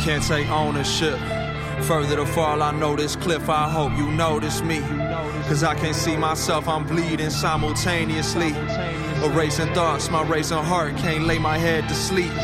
can't take ownership. Further to fall, I know this cliff, I hope you notice me. Cause I can't see myself, I'm bleeding simultaneously. Erasing thoughts, my racing heart can't lay my head to sleep.